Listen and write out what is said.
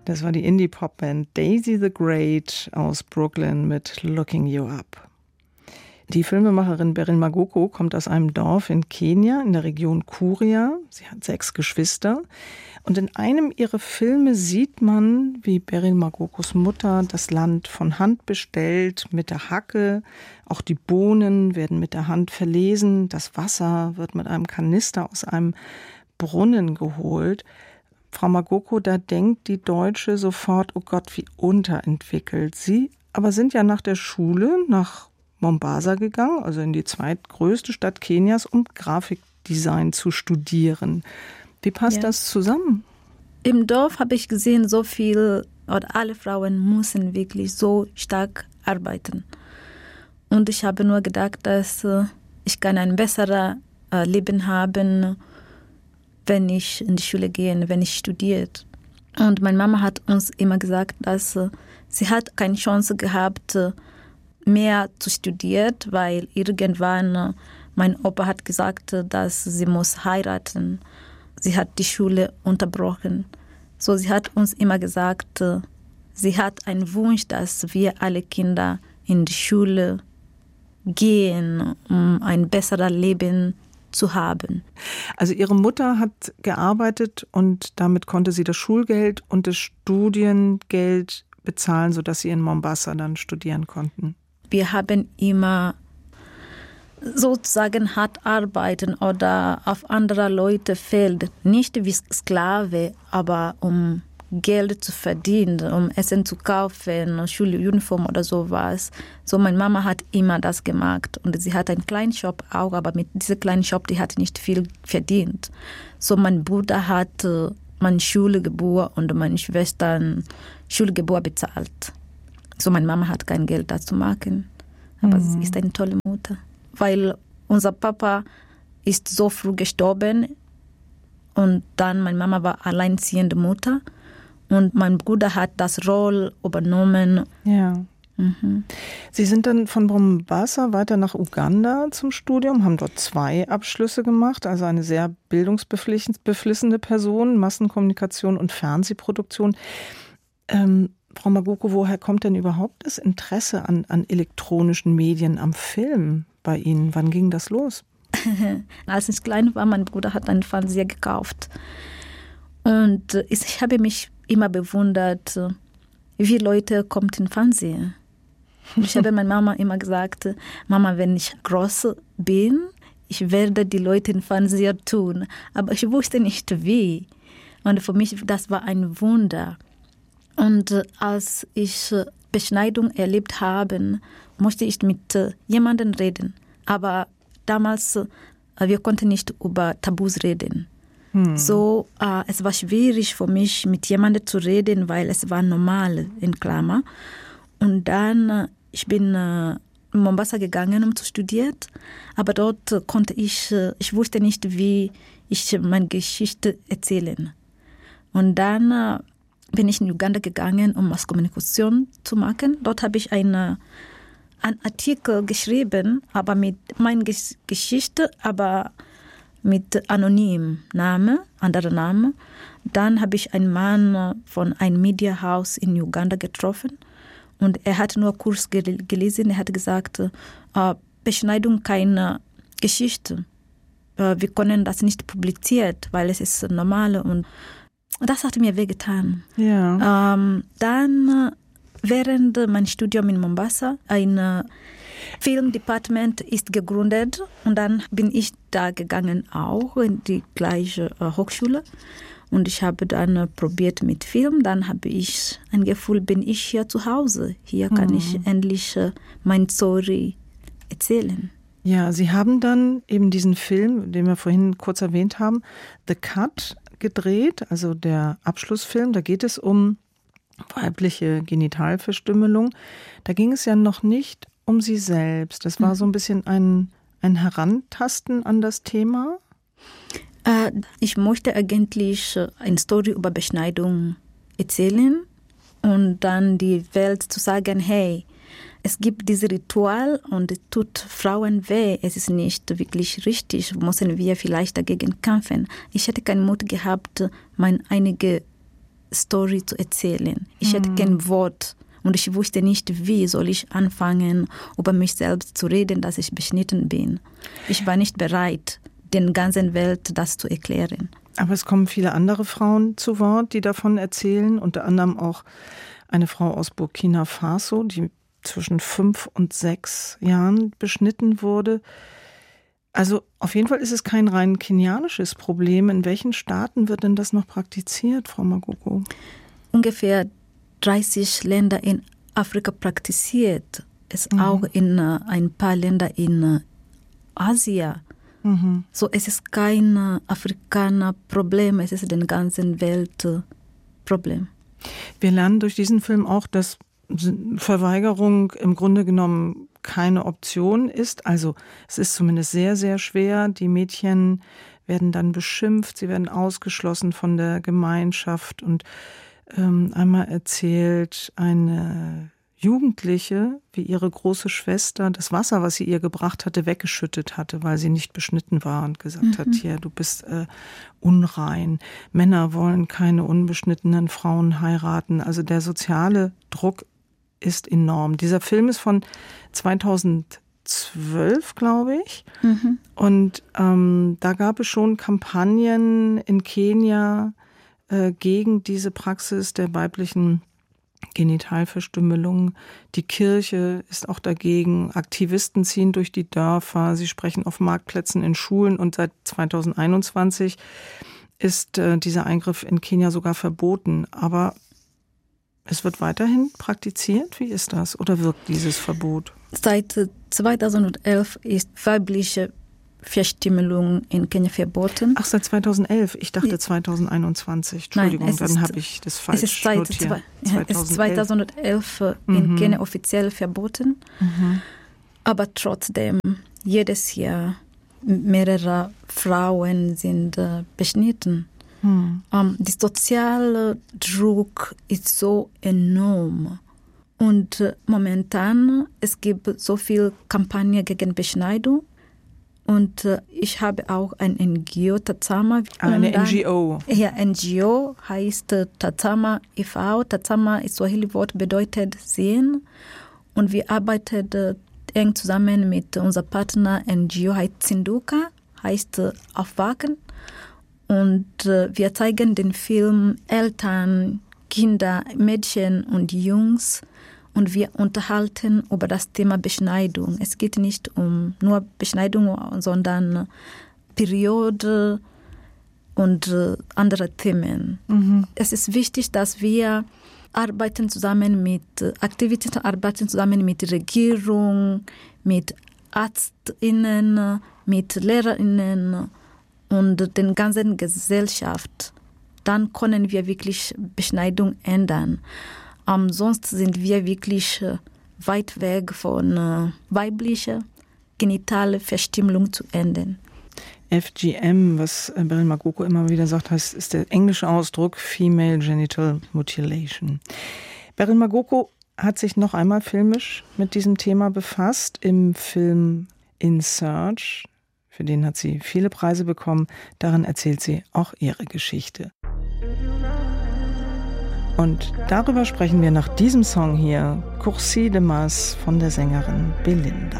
Das war die Indie-Pop-Band Daisy the Great aus Brooklyn mit Looking You Up. Die Filmemacherin Beryl Magoko kommt aus einem Dorf in Kenia in der Region Kuria. Sie hat 6 Geschwister. Und in einem ihrer Filme sieht man, wie Beryl Magokos Mutter das Land von Hand bestellt, mit der Hacke. Auch die Bohnen werden mit der Hand verlesen. Das Wasser wird mit einem Kanister aus einem Brunnen geholt. Frau Magoko, da denkt die Deutsche sofort, oh Gott, wie unterentwickelt. Sie aber sind ja nach der Schule nach Mombasa gegangen, also in die zweitgrößte Stadt Kenias, um Grafikdesign zu studieren. Wie passt das zusammen? Im Dorf habe ich gesehen, so viel, oder alle Frauen müssen wirklich so stark arbeiten. Und ich habe nur gedacht, dass ich kann ein besseres Leben haben, wenn ich in die Schule gehe, wenn ich studiere. Und meine Mama hat uns immer gesagt, dass sie hat keine Chance gehabt, mehr zu studieren, weil irgendwann mein Opa hat gesagt, dass sie muss heiraten. Sie hat die Schule unterbrochen. So, sie hat uns immer gesagt, sie hat einen Wunsch, dass wir alle Kinder in die Schule gehen, um ein besseres Leben zu haben. Also ihre Mutter hat gearbeitet und damit konnte sie das Schulgeld und das Studiengeld bezahlen, sodass sie in Mombasa dann studieren konnten. Wir haben immer sozusagen hart arbeiten oder auf andere Leute fällt, nicht wie Sklave, aber um Geld zu verdienen, um Essen zu kaufen, Schuluniform oder sowas. So, meine Mama hat immer das gemacht und sie hat einen kleinen Shop auch, aber mit diesem kleinen Shop, die hat nicht viel verdient. So, mein Bruder hat meine Schulgebühr und meine Schwestern Schulgebühr bezahlt. So, meine Mama hat kein Geld dazu machen, aber sie ist eine tolle Mutter. Weil unser Papa ist so früh gestorben und dann meine Mama war alleinziehende Mutter und mein Bruder hat das Rolle übernommen. Ja. Sie sind dann von Mombasa weiter nach Uganda zum Studium, haben dort 2 Abschlüsse gemacht, also eine sehr bildungsbeflissene Person, Massenkommunikation und Fernsehproduktion. Frau Magoko, woher kommt denn überhaupt das Interesse an elektronischen Medien, am Film bei Ihnen? Wann ging das los? Als ich klein war, mein Bruder hat einen Fernseher gekauft. Und ich habe mich immer bewundert, wie Leute kommen in den Fernseher. Ich habe meiner Mama immer gesagt, Mama, wenn ich groß bin, ich werde die Leute im Fernseher tun. Aber ich wusste nicht wie. Und für mich, das war ein Wunder. Und als ich Beschneidung erlebt habe, musste ich mit jemandem reden. Aber damals, wir konnten nicht über Tabus reden. So, es war schwierig für mich, mit jemandem zu reden, weil es war normal, in Klammer. Und dann, ich bin in Mombasa gegangen, um zu studieren. Aber dort konnte ich wusste nicht, wie ich meine Geschichte erzählen. Und dann bin ich in Uganda gegangen, um Masskommunikation zu machen. Dort habe ich einen Artikel geschrieben, aber mit meiner Geschichte, aber mit anonymem Name, anderer Name. Dann habe ich einen Mann von einem Mediahaus in Uganda getroffen und er hat nur Kurs gelesen. Er hat gesagt, Beschneidung keine Geschichte. Wir können das nicht publizieren, weil es ist normal und das hat mir wehgetan. Ja. Dann während mein Studium in Mombasa ein Filmdepartement ist gegründet und dann bin ich da gegangen auch in die gleiche Hochschule und ich habe dann probiert mit Film. Dann habe ich ein Gefühl, bin ich hier zu Hause. Hier kann ich endlich meine Story erzählen. Ja, Sie haben dann eben diesen Film, den wir vorhin kurz erwähnt haben, The Cut, gedreht, also der Abschlussfilm. Da geht es um weibliche Genitalverstümmelung. Da ging es ja noch nicht um Sie selbst. Das war so ein bisschen ein Herantasten an das Thema. Ich möchte eigentlich eine Story über Beschneidung erzählen und dann die Welt zu sagen, hey, es gibt dieses Ritual und es tut Frauen weh. Es ist nicht wirklich richtig. Müssen wir vielleicht dagegen kämpfen? Ich hätte keinen Mut gehabt, meine eigene Story zu erzählen. Ich hatte kein Wort und ich wusste nicht, wie soll ich anfangen, über mich selbst zu reden, dass ich beschnitten bin. Ich war nicht bereit, der ganzen Welt das zu erklären. Aber es kommen viele andere Frauen zu Wort, die davon erzählen, unter anderem auch eine Frau aus Burkina Faso, die zwischen 5 und 6 Jahren beschnitten wurde. Also auf jeden Fall ist es kein rein kenianisches Problem. In welchen Staaten wird denn das noch praktiziert, Frau Magoko? Ungefähr 30 Länder in Afrika praktiziert es, auch in ein paar Länder in Asien. So, es ist kein Afrikaner-Problem, es ist den ganzen Welt-Problem. Wir lernen durch diesen Film auch, dass Verweigerung im Grunde genommen keine Option ist. Also es ist zumindest sehr, sehr schwer. Die Mädchen werden dann beschimpft, sie werden ausgeschlossen von der Gemeinschaft. Und einmal erzählt eine Jugendliche, wie ihre große Schwester das Wasser, was sie ihr gebracht hatte, weggeschüttet hatte, weil sie nicht beschnitten war und gesagt hat, hier, du bist unrein. Männer wollen keine unbeschnittenen Frauen heiraten. Also der soziale Druck ist enorm. Dieser Film ist von 2012, glaube ich. Und da gab es schon Kampagnen in Kenia gegen diese Praxis der weiblichen Genitalverstümmelung. Die Kirche ist auch dagegen. Aktivisten ziehen durch die Dörfer. Sie sprechen auf Marktplätzen, in Schulen. Und seit 2021 ist dieser Eingriff in Kenia sogar verboten. Aber es wird weiterhin praktiziert? Wie ist das? Oder wirkt dieses Verbot? Seit 2011 ist weibliche Verstümmelung in Kenia verboten. Ach, seit 2011? Ich dachte 2021. Entschuldigung, nein, dann habe ich das falsch notiert. Es ist 2011 in Kenia offiziell verboten. Aber trotzdem, jedes Jahr mehrere Frauen sind beschnitten. Der soziale Druck ist so enorm. Und momentan, es gibt so viele Kampagnen gegen Beschneidung. Und ich habe auch ein NGO, Tazama. Eine NGO? Ja, NGO heißt Tazama e.V. Tazama ist Swahili-Wort, bedeutet sehen. Und wir arbeiten eng zusammen mit unserem Partner NGO, heißt Zinduka, heißt Aufwachen. Und wir zeigen den Film Eltern, Kinder, Mädchen und Jungs. Und wir unterhalten über das Thema Beschneidung. Es geht nicht um nur Beschneidung, sondern Periode und andere Themen. Es ist wichtig, dass wir arbeiten zusammen mit Aktivitäten, arbeiten zusammen mit Regierung, mit ÄrztInnen, mit LehrerInnen und der ganzen Gesellschaft. Dann können wir wirklich Beschneidung ändern. Sonst sind wir wirklich weit weg von weiblicher genitale Verstümmelung zu enden. FGM, was Beryl Magoko immer wieder sagt, ist der englische Ausdruck Female Genital Mutilation. Beryl Magoko hat sich noch einmal filmisch mit diesem Thema befasst im Film In Search. Für den hat sie viele Preise bekommen. Darin erzählt sie auch ihre Geschichte. Und darüber sprechen wir nach diesem Song hier, Coursier de Mas von der Sängerin Belinda.